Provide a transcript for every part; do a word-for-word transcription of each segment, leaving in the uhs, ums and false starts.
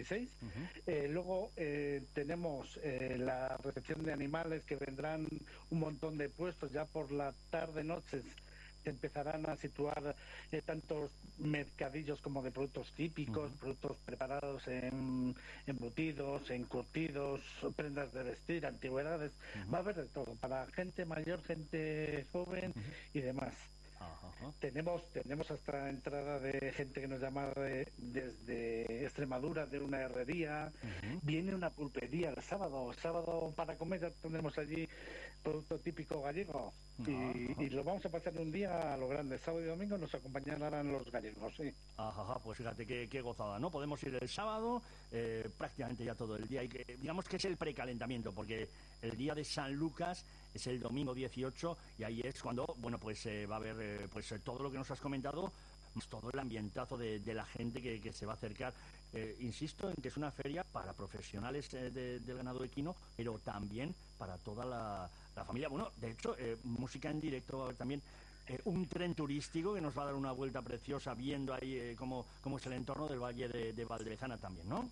veintiséis. Uh-huh. Eh, luego eh, tenemos eh, la recepción de animales, que vendrán un montón de puestos ya por la tarde-noche. Se empezarán a situar eh, tantos mercadillos como de productos típicos, uh-huh. productos preparados en embutidos, encurtidos, prendas de vestir, antigüedades. Uh-huh. Va a haber de todo, para gente mayor, gente joven, uh-huh. y demás. Ajá. Tenemos tenemos hasta entrada de gente que nos llama de, desde Extremadura, de una herrería. Uh-huh. Viene una pulpería el sábado. El sábado para comer ya tenemos allí producto típico gallego. Uh-huh. Y, y lo vamos a pasar un día a lo grande. Sábado y domingo nos acompañarán los gallegos, sí. Ajá, pues fíjate qué, qué gozada, ¿no? Podemos ir el sábado, eh, prácticamente ya todo el día. Y que, digamos que es el precalentamiento, porque el día de San Lucas es el domingo dieciocho y ahí es cuando, bueno, pues eh, va a haber eh, pues eh, todo lo que nos has comentado, más todo el ambientazo de, de la gente que, que se va a acercar. Eh, insisto en que es una feria para profesionales eh, de, del ganado equino, pero también para toda la, la familia. Bueno, de hecho, eh, música en directo va a haber también. Eh, un tren turístico que nos va a dar una vuelta preciosa viendo ahí eh, cómo, cómo es el entorno del Valle de, de Valdevezana también, ¿no?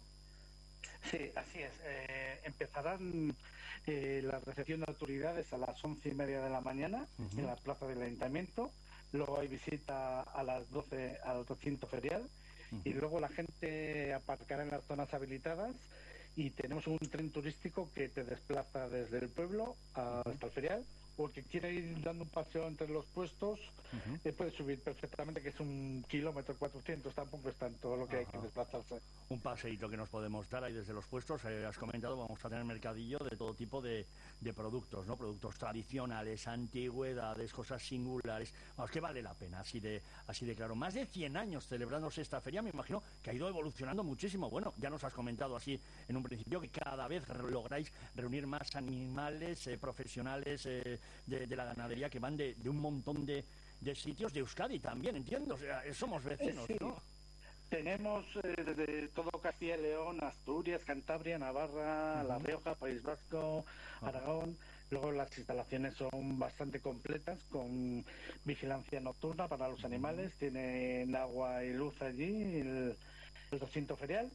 Sí, así es. Eh, empezarán eh, la recepción de autoridades a las once y media de la mañana, uh-huh. en la plaza del ayuntamiento. Luego hay visita a las doce al recinto ferial, uh-huh. y luego la gente aparcará en las zonas habilitadas y tenemos un tren turístico que te desplaza desde el pueblo hasta uh-huh. el ferial. O el que quiera ir dando un paseo entre los puestos, uh-huh. eh, puede subir perfectamente, que es un kilómetro cuatrocientos, tampoco es tanto lo que Ajá. hay que desplazarse. Un paseíto que nos podemos dar ahí desde los puestos. Eh, has comentado, vamos a tener mercadillo de todo tipo de, de productos, ¿no? Productos tradicionales, antigüedades, cosas singulares. Vamos, que vale la pena, así de, así de claro. Más de cien años celebrándose esta feria, me imagino que ha ido evolucionando muchísimo. Bueno, ya nos has comentado así en un principio que cada vez lográis reunir más animales eh, profesionales, eh, De, de la ganadería, que van de, de un montón de, de sitios de Euskadi también, entiendo, o sea, somos vecinos, sí. ¿no? Tenemos eh, de todo Castilla y León, Asturias, Cantabria, Navarra, uh-huh. La Rioja, País Vasco, uh-huh. Aragón. Luego las instalaciones son bastante completas, con vigilancia nocturna para los animales, uh-huh. tienen agua y luz allí, el, el recinto ferial.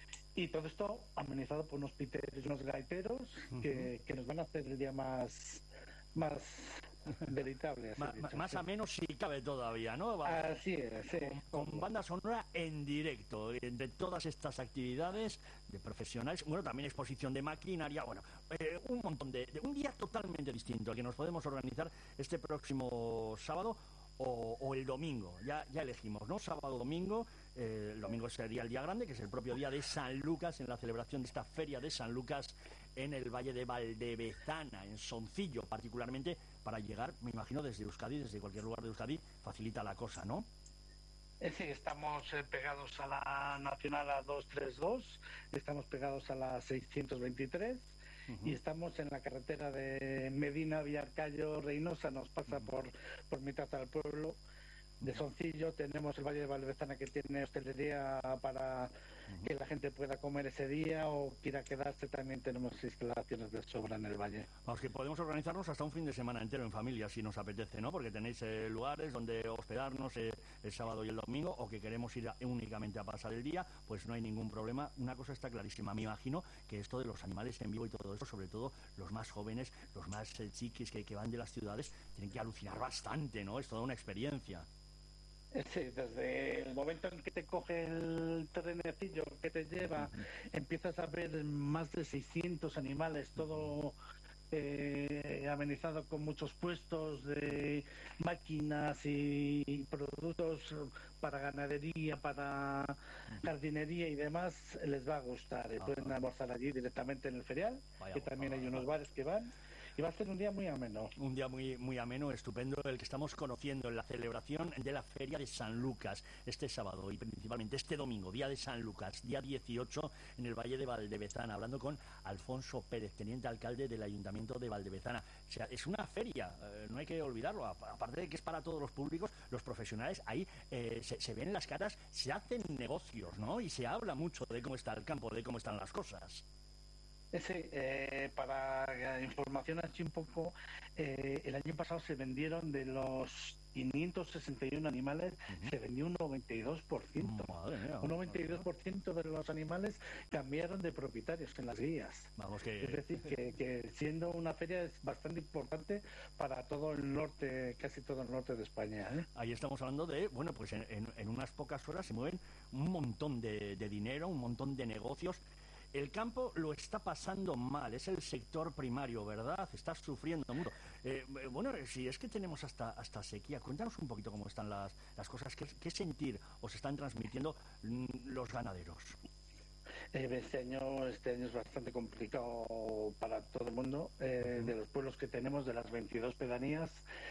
Y todo esto amenizado por unos piteros y unos gaiteros, uh-huh. que, que nos van a hacer el día más más veritable, Ma, dicho, más sí. a menos si cabe todavía, ¿no? Así es, sí. Con, con banda sonora en directo de todas estas actividades de profesionales, bueno, también exposición de maquinaria, bueno, eh, un montón de, de un día totalmente distinto al que nos podemos organizar este próximo sábado o, o el domingo, ya, ya elegimos, ¿no? Sábado, domingo, eh, el domingo sería el día grande, que es el propio día de San Lucas, en la celebración de esta feria de San Lucas en el Valle de Valdevezana, en Soncillo, particularmente, para llegar, me imagino, desde Euskadi, desde cualquier lugar de Euskadi, facilita la cosa, ¿no? Eh, sí, estamos eh, pegados a la Nacional A doscientos treinta y dos, estamos pegados a la seiscientos veintitrés, uh-huh. y estamos en la carretera de Medina, Villarcayo, Reynosa, nos pasa uh-huh. por, por mitad al pueblo de Soncillo. Tenemos el Valle de Valdevezana, que tiene hostelería para uh-huh. que la gente pueda comer ese día o quiera quedarse. También tenemos instalaciones de sobra en el valle. Vamos, que podemos organizarnos hasta un fin de semana entero en familia si nos apetece, ¿no? Porque tenéis eh, lugares donde hospedarnos eh, el sábado y el domingo, o que queremos ir a, únicamente a pasar el día, pues no hay ningún problema. Una cosa está clarísima, me imagino que esto de los animales en vivo y todo eso, sobre todo los más jóvenes, los más eh, chiquis que, que van de las ciudades, tienen que alucinar bastante, ¿no? Es toda una experiencia. Sí, desde el momento en que te coge el trenecillo que te lleva, uh-huh. empiezas a ver más de seiscientos animales, todo eh, amenizado con muchos puestos de máquinas y productos para ganadería, para jardinería y demás. Les va a gustar. Uh-huh. Pueden almorzar allí directamente en el ferial, Vaya, que también hay unos bares que van. Y va a ser un día muy ameno. Un día muy muy ameno, estupendo, el que estamos conociendo en la celebración de la Feria de San Lucas, este sábado y principalmente este domingo, día de San Lucas, día dieciocho, en el Valle de Valdevezana, hablando con Alfonso Pérez, teniente alcalde del Ayuntamiento de Valdevezana. O sea, es una feria, eh, no hay que olvidarlo, aparte de que es para todos los públicos, los profesionales, ahí eh, se, se ven las caras, se hacen negocios, ¿no? Y se habla mucho de cómo está el campo, de cómo están las cosas. Sí, eh, para información así un poco, eh, el año pasado se vendieron de los quinientos sesenta y uno animales, uh-huh. se vendió un noventa y dos por ciento. Madre mía, un noventa y dos por ciento de los animales cambiaron de propietarios en las guías. Vamos que... Es decir, que, que siendo una feria es bastante importante para todo el norte, casi todo el norte de España, ¿eh? Ahí estamos hablando de, bueno, pues en, en, en unas pocas horas se mueven un montón de, de dinero, un montón de negocios. El campo lo está pasando mal, es el sector primario, ¿verdad? Está sufriendo mucho. Eh, bueno, si es que tenemos hasta hasta sequía, cuéntanos un poquito cómo están las, las cosas, qué, qué sentir os están transmitiendo los ganaderos. Eh, este año este año es bastante complicado para todo el mundo. Eh, uh-huh. De los pueblos que tenemos, de las veintidós pedanías,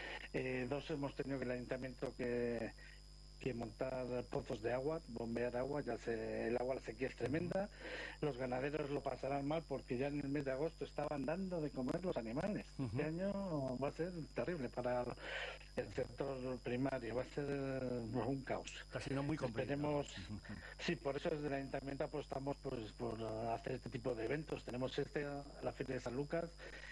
eh, dos hemos tenido que el ayuntamiento que... que montar pozos de agua, bombear agua, ya se, el agua, la sequía es tremenda. Los ganaderos lo pasarán mal porque ya en el mes de agosto estaban dando de comer los animales. Uh-huh. Este año va a ser terrible para el sector primario, va a ser un caos. Está siendo muy complicado. Esperemos, uh-huh. Sí, por eso desde el ayuntamiento apostamos pues, por hacer este tipo de eventos. Tenemos este, la Feria de San Lucas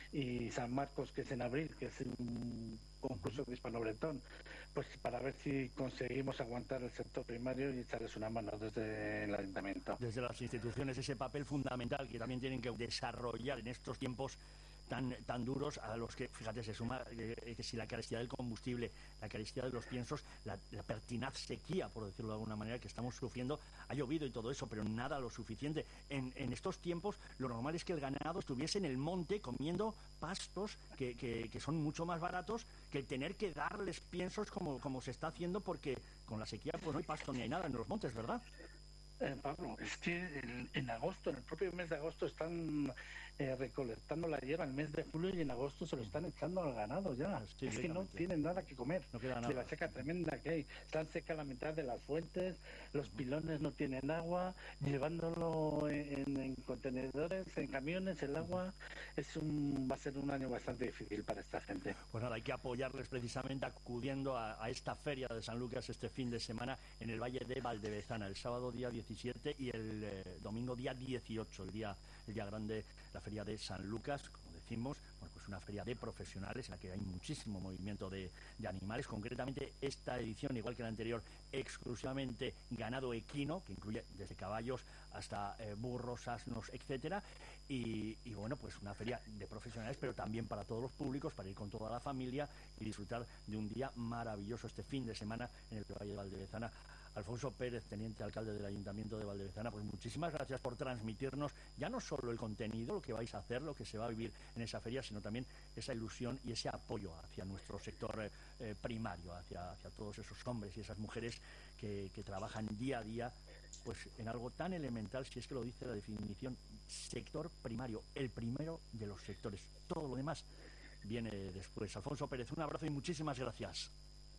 y San Marcos, que es en abril, que es un concurso de hispano-bretón, pues para ver si conseguimos aguantar el sector primario y echarles una mano desde el ayuntamiento. Desde las instituciones, ese papel fundamental que también tienen que desarrollar en estos tiempos tan tan duros, a los que, fíjate, se suma eh, que si la carestía del combustible, la carestía de los piensos, la, la pertinaz sequía, por decirlo de alguna manera, que estamos sufriendo. Ha llovido y todo eso, pero nada lo suficiente. En, en estos tiempos, lo normal es que el ganado estuviese en el monte comiendo pastos que, que, que son mucho más baratos que tener que darles piensos como, como se está haciendo, porque con la sequía pues no hay pasto ni hay nada en los montes, ¿verdad? Eh, Pablo, es que en, en agosto, en el propio mes de agosto, están eh, recolectando la hierba. El mes de julio y en agosto se lo están echando al ganado ya. Sí, es que no tienen nada que comer. No queda nada. De la seca tremenda que hay. Están secas la mitad de las fuentes, los pilones no tienen agua, llevándolo en, en contenedores, en camiones, el agua. Es un, va a ser un año bastante difícil para esta gente. Pues nada, hay que apoyarles precisamente acudiendo a, a esta feria de San Lucas este fin de semana en el Valle de Valdevezana, el sábado día diecisiete y el eh, domingo día dieciocho, el día, el día grande, la feria de San Lucas, como decimos, bueno, pues una feria de profesionales en la que hay muchísimo movimiento de, de animales. Concretamente esta edición, igual que la anterior, exclusivamente ganado equino, que incluye desde caballos hasta eh, burros, asnos, etcétera, y, y bueno, pues una feria de profesionales, pero también para todos los públicos, para ir con toda la familia y disfrutar de un día maravilloso este fin de semana en el Valle de Valdevezana. Alfonso Pérez, teniente alcalde del Ayuntamiento de Valdevezana, pues muchísimas gracias por transmitirnos ya no solo el contenido, lo que vais a hacer, lo que se va a vivir en esa feria, sino también esa ilusión y ese apoyo hacia nuestro sector eh, primario, hacia, hacia todos esos hombres y esas mujeres que, que trabajan día a día pues en algo tan elemental, si es que lo dice la definición, sector primario, el primero de los sectores. Todo lo demás viene después. Alfonso Pérez, un abrazo y muchísimas gracias.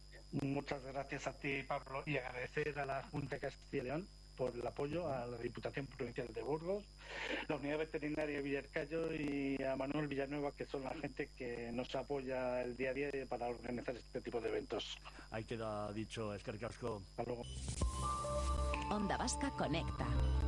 Muchas gracias a ti, Pablo, y agradecer a la Junta de Castilla y León por el apoyo, a la Diputación Provincial de Burgos, la Unidad Veterinaria de Villarcayo y a Manuel Villanueva, que son la gente que nos apoya el día a día para organizar este tipo de eventos. Ahí queda dicho, eskerrik asko. Hasta luego. Onda Vasca Conecta.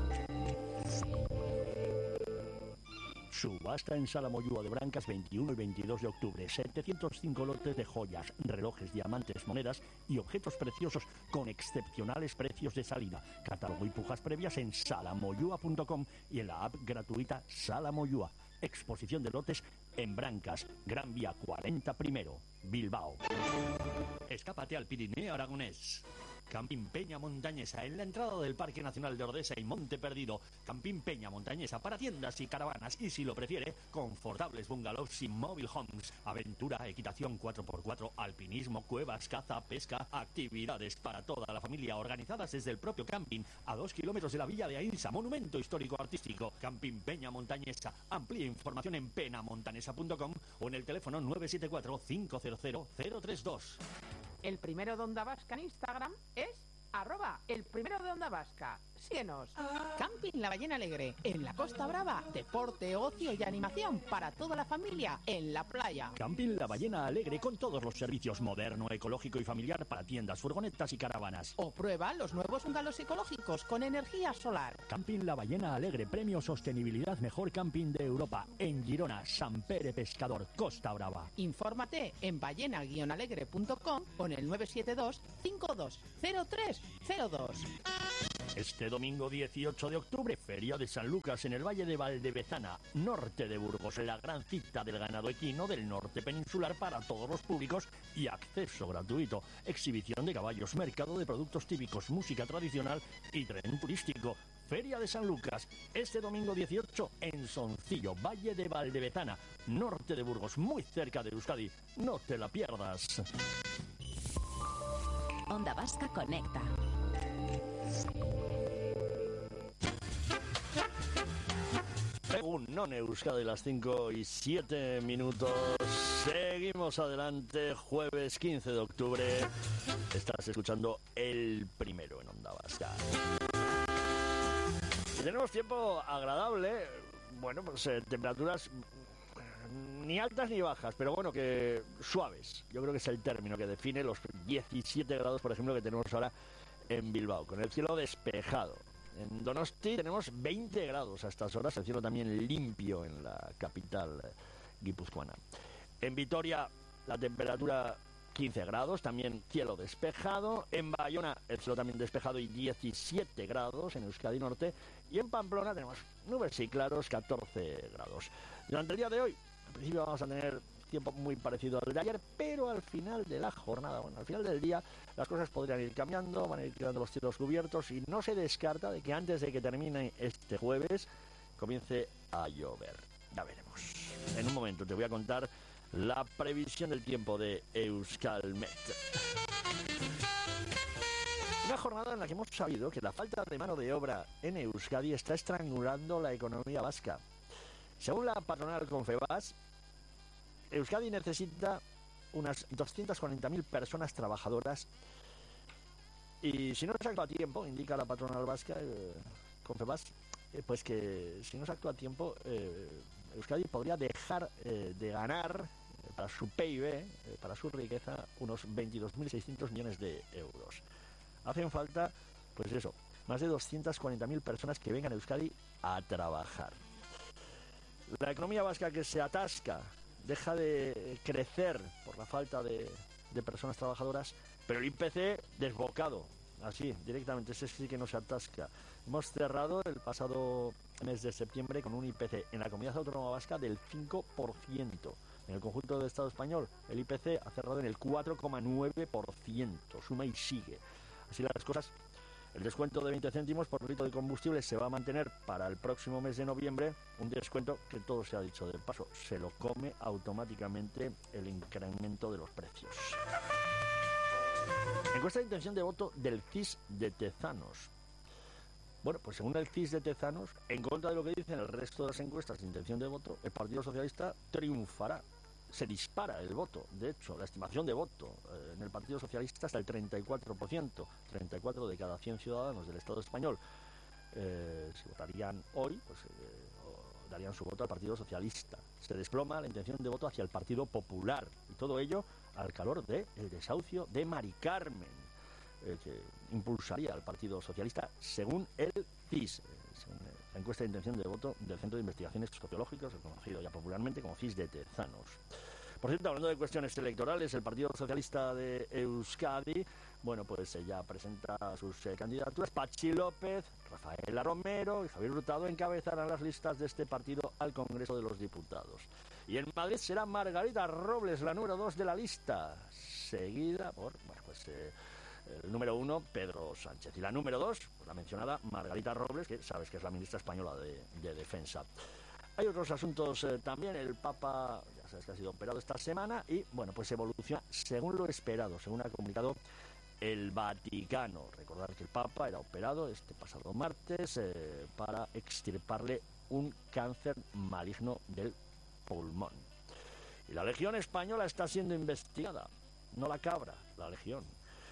Subasta en Sala Moyúa de Brancas, veintiuno y veintidós de octubre. setecientos cinco lotes de joyas, relojes, diamantes, monedas y objetos preciosos con excepcionales precios de salida. Catálogo y pujas previas en sala moyúa punto com y en la app gratuita Sala Moyúa. Exposición de lotes en Brancas, Gran Vía cuarenta primero, Bilbao. Escápate al Pirineo aragonés. Camping Peña Montañesa, en la entrada del Parque Nacional de Ordesa y Monte Perdido. Camping Peña Montañesa para tiendas y caravanas y, si lo prefiere, confortables bungalows y mobile homes. Aventura, equitación cuatro por cuatro, alpinismo, cuevas, caza, pesca, actividades para toda la familia organizadas desde el propio camping a dos kilómetros de la Villa de Ainsa, monumento histórico artístico. Camping Peña Montañesa. Amplía información en penamontanesa punto com o en el teléfono nueve siete cuatro, cinco cero cero, cero tres dos. El primero de Onda Vasca en Instagram es arroba el primero de Onda Vasca. Síguenos. Camping La Ballena Alegre, en la Costa Brava. Deporte, ocio y animación para toda la familia en la playa. Camping La Ballena Alegre con todos los servicios moderno, ecológico y familiar para tiendas, furgonetas y caravanas. O prueba los nuevos bungalows ecológicos con energía solar. Camping La Ballena Alegre, premio Sostenibilidad Mejor Camping de Europa, en Girona, Sant Pere Pescador, Costa Brava. Infórmate en ballena alegre punto com o en el nueve siete dos, cinco dos cero tres cero dos. Este domingo dieciocho de octubre, Feria de San Lucas en el Valle de Valdevezana, norte de Burgos, la gran cita del ganado equino del norte peninsular para todos los públicos y acceso gratuito. Exhibición de caballos, mercado de productos típicos, música tradicional y tren turístico. Feria de San Lucas, este domingo dieciocho en Soncillo, Valle de Valdevezana, norte de Burgos, muy cerca de Euskadi. No te la pierdas. Onda Vasca Conecta. Según Non Euskadi, las cinco y siete minutos. Seguimos adelante, jueves quince de octubre. Estás escuchando El Primero en Onda Vasca. Y tenemos tiempo agradable. Bueno, pues eh, temperaturas ni altas ni bajas, pero bueno, que suaves. Yo creo que es el término que define los diecisiete grados, por ejemplo, que tenemos ahora en Bilbao, con el cielo despejado. En Donosti tenemos veinte grados a estas horas, el cielo también limpio en la capital guipuzcoana. En Vitoria la temperatura quince grados, también cielo despejado. En Bayona el cielo también despejado y diecisiete grados en Euskadi Norte. Y en Pamplona tenemos nubes y claros, catorce grados. Durante el día de hoy, en principio vamos a tener tiempo muy parecido al de ayer, pero al final de la jornada, bueno, al final del día, las cosas podrían ir cambiando, van a ir quedando los cielos cubiertos y no se descarta de que antes de que termine este jueves comience a llover. Ya veremos. En un momento te voy a contar la previsión del tiempo de Euskalmet. Una jornada en la que hemos sabido que la falta de mano de obra en Euskadi está estrangulando la economía vasca. Según la patronal Confebask, Euskadi necesita unas doscientas cuarenta mil personas trabajadoras y si no se actúa a tiempo, indica la patronal vasca, eh, Confebask, eh, pues que si no se actúa a tiempo, eh, Euskadi podría dejar eh, de ganar eh, para su P I B, eh, para su riqueza, unos veintidós mil seiscientos millones de euros. Hacen falta, pues eso, más de doscientas cuarenta mil personas que vengan a Euskadi a trabajar. La economía vasca que se atasca, deja de crecer por la falta de, de personas trabajadoras, pero el I P C desbocado, así, directamente, ese sí que no se atasca. Hemos cerrado el pasado mes de septiembre con un I P C en la Comunidad Autónoma Vasca del cinco por ciento. En el conjunto del Estado español, el I P C ha cerrado en el cuatro coma nueve por ciento, suma y sigue. Así las cosas. El descuento de veinte céntimos por litro de combustible se va a mantener para el próximo mes de noviembre, un descuento que todo se ha dicho de paso, se lo come automáticamente el incremento de los precios. Encuesta de intención de voto del C I S de Tezanos. Bueno, pues según el C I S de Tezanos, en contra de lo que dicen el resto de las encuestas de intención de voto, el Partido Socialista triunfará. Se dispara el voto, de hecho, la estimación de voto eh, en el Partido Socialista hasta el treinta y cuatro por ciento, treinta y cuatro de cada cien ciudadanos del Estado español. Eh, si votarían hoy, pues eh, darían su voto al Partido Socialista. Se desploma la intención de voto hacia el Partido Popular, y todo ello al calor del desahucio de Mari Carmen, eh, que impulsaría al Partido Socialista, según el C I S, eh, según la encuesta de intención de voto del Centro de Investigaciones Sociológicas, conocido ya popularmente como C I S de Tezanos. Por cierto, hablando de cuestiones electorales, el Partido Socialista de Euskadi, bueno, pues eh, ya presenta sus eh, candidaturas. Patxi López, Rafaela Romero y Javier Hurtado encabezarán las listas de este partido al Congreso de los Diputados. Y en Madrid será Margarita Robles la número dos de la lista, seguida por, bueno, pues eh, el número uno, Pedro Sánchez. Y la número dos, pues la mencionada Margarita Robles, que sabes que es la ministra española de, de Defensa. Hay otros asuntos eh, también. El Papa, ya sabes que ha sido operado esta semana y, bueno, pues evoluciona según lo esperado, según ha comunicado el Vaticano. Recordar que el Papa era operado este pasado martes eh, para extirparle un cáncer maligno del pulmón. Y la Legión Española está siendo investigada, no la cabra, la Legión.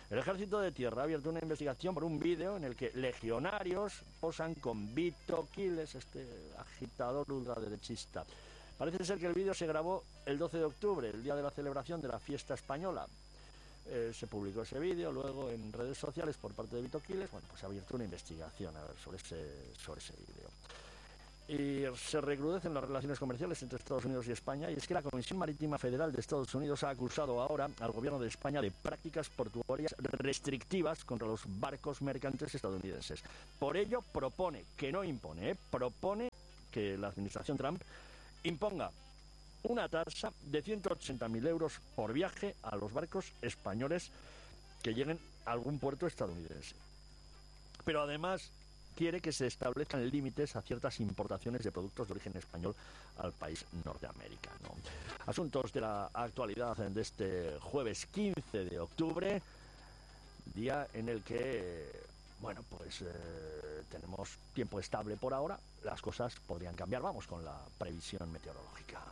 El Ejército de Tierra ha abierto una investigación por un vídeo en el que legionarios posan con Vito Quiles, este agitador ultraderechista. Parece ser que el vídeo se grabó el doce de octubre, el día de la celebración de la fiesta española. Eh, se publicó ese vídeo luego en redes sociales por parte de Vito Quiles. Bueno, pues se ha abierto una investigación a ver, sobre ese, sobre ese vídeo. Y se recrudecen las relaciones comerciales entre Estados Unidos y España, y es que la Comisión Marítima Federal de Estados Unidos ha acusado ahora al gobierno de España de prácticas portuarias restrictivas contra los barcos mercantes estadounidenses. Por ello propone, que no impone, ¿eh? propone que la administración Trump imponga una tasa de ciento ochenta mil euros por viaje a los barcos españoles que lleguen a algún puerto estadounidense. Pero además quiere que se establezcan límites a ciertas importaciones de productos de origen español al país norteamericano. Asuntos de la actualidad de este jueves quince de octubre, día en el que, bueno, pues eh, tenemos tiempo estable por ahora. Las cosas podrían cambiar. Vamos con la previsión meteorológica.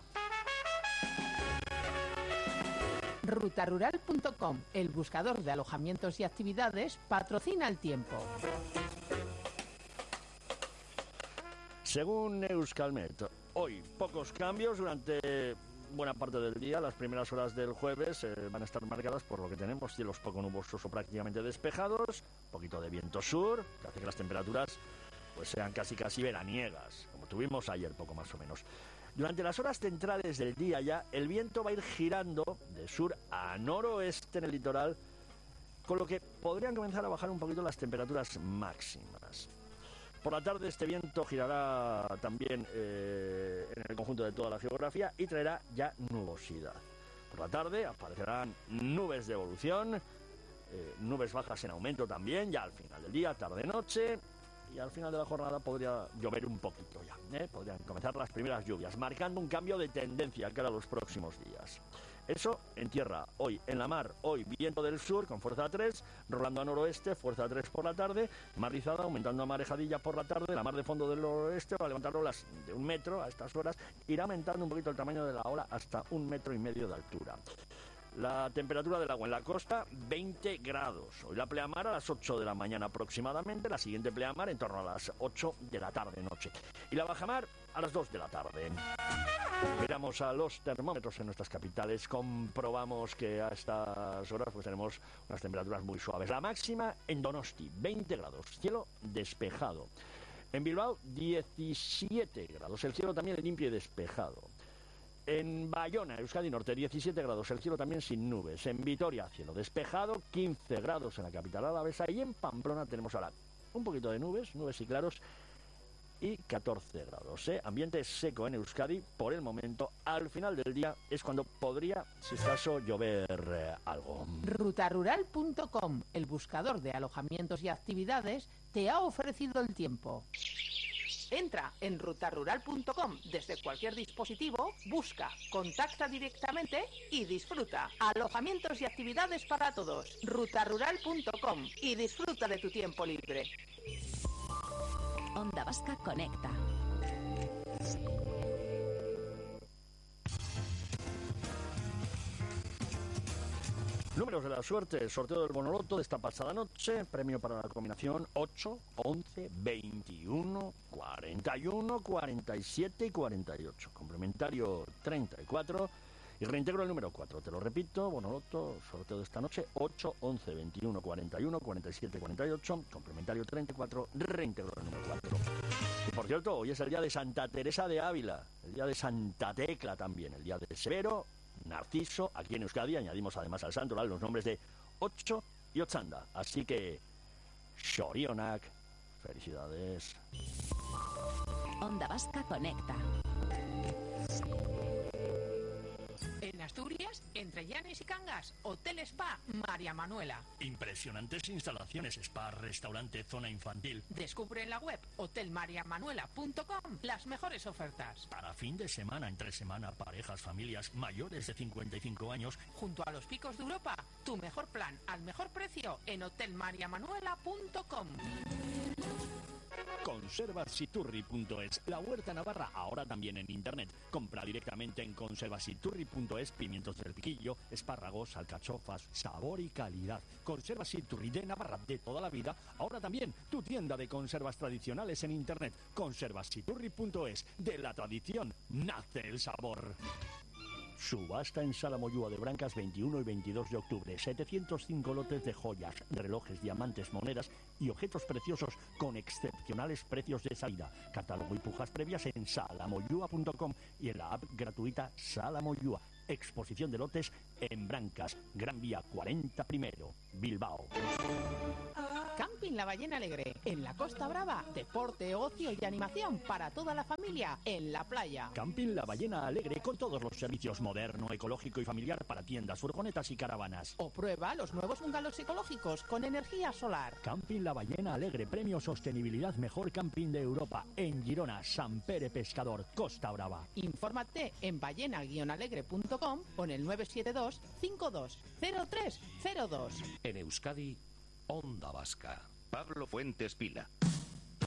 ruta rural punto com, el buscador de alojamientos y actividades, patrocina el tiempo. Según Euskalmet, hoy pocos cambios durante buena parte del día. Las primeras horas del jueves eh, van a estar marcadas por lo que tenemos: cielos poco nubosos o prácticamente despejados, un poquito de viento sur, que hace que las temperaturas pues sean casi casi veraniegas, como tuvimos ayer poco más o menos. Durante las horas centrales del día ya, el viento va a ir girando de sur a noroeste en el litoral, con lo que podrían comenzar a bajar un poquito las temperaturas máximas. Por la tarde este viento girará también eh, en el conjunto de toda la geografía y traerá ya nubosidad. Por la tarde aparecerán nubes de evolución, eh, nubes bajas en aumento también, ya al final del día, tarde-noche, y al final de la jornada podría llover un poquito ya, ¿eh? Podrían comenzar las primeras lluvias, marcando un cambio de tendencia cara a los próximos días. Eso en tierra. Hoy en la mar, hoy viento del sur con fuerza tres, rolando a noroeste, fuerza tres por la tarde, mar rizada, aumentando a marejadilla por la tarde. La mar de fondo del noroeste va a levantar olas de un metro a estas horas, irá aumentando un poquito el tamaño de la ola hasta un metro y medio de altura. La temperatura del agua en la costa, veinte grados. Hoy la pleamar a las ocho de la mañana aproximadamente, la siguiente pleamar en torno a las ocho de la tarde-noche. Y la bajamar a las dos de la tarde. Miramos a los termómetros en nuestras capitales, comprobamos que a estas horas pues tenemos unas temperaturas muy suaves. La máxima en Donosti, veinte grados, cielo despejado. En Bilbao, diecisiete grados, el cielo también limpio y despejado. En Bayona, Euskadi Norte, diecisiete grados, el cielo también sin nubes. En Vitoria, cielo despejado, quince grados en la capital alavesa. Y en Pamplona tenemos ahora un poquito de nubes, nubes y claros, y catorce grados. ¿eh? Ambiente seco en Euskadi por el momento. Al final del día es cuando podría, si es caso, llover eh, algo. ruta rural punto com, el buscador de alojamientos y actividades, te ha ofrecido el tiempo. Entra en ruta rural punto com desde cualquier dispositivo, busca, contacta directamente y disfruta. Alojamientos y actividades para todos. ruta rural punto com y disfruta de tu tiempo libre. Onda Vasca Conecta. Números de la suerte, sorteo del Bonoloto de esta pasada noche, premio para la combinación ocho, once, veintiuno, cuarenta y uno, cuarenta y siete y cuarenta y ocho, complementario treinta y cuatro y reintegro el número cuatro. Te lo repito, Bonoloto, sorteo de esta noche, ocho, once, veintiuno, cuarenta y uno, cuarenta y siete, cuarenta y ocho, complementario treinta y cuatro, reintegro el número cuatro. Y por cierto, hoy es el día de Santa Teresa de Ávila, el día de Santa Tecla también, el día de Severo, Narciso. Aquí en Euskadi añadimos además al santoral los nombres de Ocho y Ochanda. Así que, Xorionak, felicidades. Onda Vasca Conecta. En Asturias, entre Llanes y Cangas, Hotel Spa María Manuela. Impresionantes instalaciones, spa, restaurante, zona infantil. Descubre en la web hotel maria manuela punto com las mejores ofertas. Para fin de semana, entre semana, parejas, familias mayores de cincuenta y cinco años. Junto a los picos de Europa, tu mejor plan al mejor precio en hotel maria manuela punto com. Conservasiturri punto es, la huerta navarra ahora también en internet. Compra directamente en conservasiturri punto es pimientos del piquillo, espárragos, alcachofas, sabor y calidad. Conservasiturri de Navarra de toda la vida, ahora también tu tienda de conservas tradicionales en internet. Conservasiturri punto es, de la tradición nace el sabor. Subasta en Sala Moyúa de Brancas veintiuno y veintidós de octubre. setecientos cinco lotes de joyas, relojes, diamantes, monedas y objetos preciosos con excepcionales precios de salida. Catálogo y pujas previas en salamoyúa punto com y en la app gratuita Sala Moyúa. Exposición de lotes en Brancas, Gran Vía cuarenta primero, Bilbao. Camping La Ballena Alegre, en la Costa Brava, deporte, ocio y animación para toda la familia en la playa. Camping La Ballena Alegre con todos los servicios moderno, ecológico y familiar para tiendas, furgonetas y caravanas. O prueba los nuevos bungalows ecológicos con energía solar. Camping La Ballena Alegre, premio Sostenibilidad Mejor Camping de Europa, en Girona, San Pere Pescador, Costa Brava. Infórmate en ballena guion alegre punto com o en el nueve siete dos cinco dos cero tres cero dos. En Euskadi, Onda Vasca. Pablo Fuentes Pila.